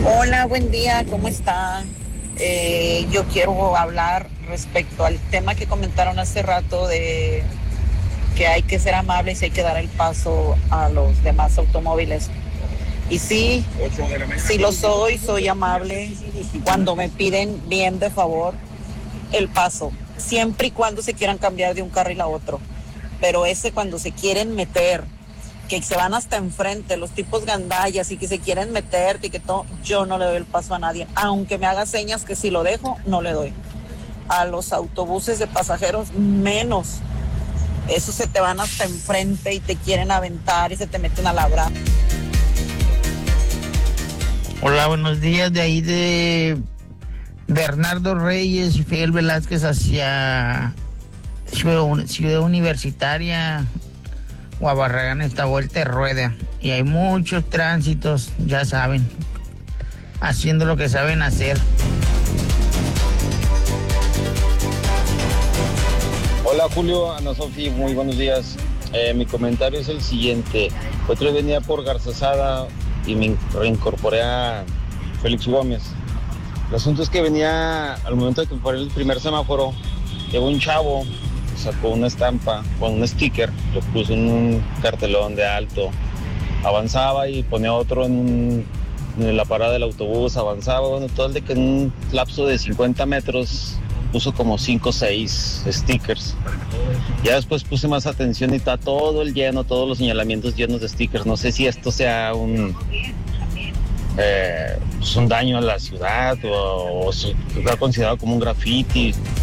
Hola, buen día, ¿cómo está? Yo quiero hablar respecto al tema que comentaron hace rato de que hay que ser amables y hay que dar el paso a los demás automóviles. Y sí, sí lo soy, soy amable cuando me piden bien de favor el paso, siempre y cuando se quieran cambiar de un carril a otro. Pero ese cuando se quieren meter, que se van hasta enfrente, los tipos gandallas y que se quieren meter y que todo, yo no le doy el paso a nadie, aunque me haga señas que si lo dejo, no le doy. A los autobuses de pasajeros, menos. Esos se te van hasta enfrente y te quieren aventar y se te meten a la brava. Hola, buenos días. De ahí de Bernardo Reyes y Fidel Velázquez hacia Ciudad Universitaria o a Barragán, esta vuelta de rueda. Y hay muchos tránsitos, ya saben, haciendo lo que saben hacer. Hola Julio, Ana Sofi, muy buenos días. Mi comentario es el siguiente. Otro día venía por Garzazada y me reincorporé a Félix Gómez. El asunto es que venía, al momento de que fue el primer semáforo, llegó un chavo, sacó una estampa con un sticker, lo puso en un cartelón de alto, avanzaba y ponía otro en la parada del autobús, avanzaba, bueno, todo el de que en un lapso de 50 metros puso como 5 o 6 stickers. Ya después puse más atención y está todo el lleno, todos los señalamientos llenos de stickers. No sé si esto sea un daño a la ciudad o está considerado como un graffiti.